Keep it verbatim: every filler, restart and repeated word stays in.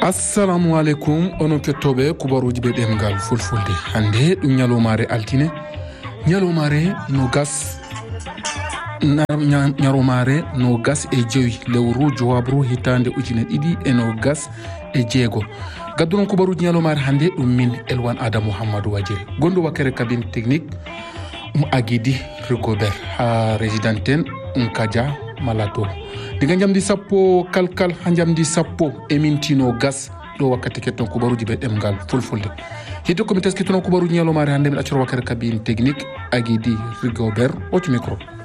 assalamu alaikum onon kettobe kubaruji be demgal fulfulde hande dum nyalomare altine nyalomare no gas nyaromare no gas e jewi lewru jowabru hitande ujine didi e no gas e jeego gaddunon kubaruji nyalomare hande dum min Elwan Adam Muhammadu Wajiri gondo wakere cabine technique um agidi Rigobert ha residenten um kaja malato diga jamdi sappo kalkal ha jamdi sappo e mintino gas do wakkati ketton kubaruji be demgal fulfulde hiddo comité ketton kubaruji nyalomare hande mi accoro wakere cabine technique agidi Rigobert o ci micro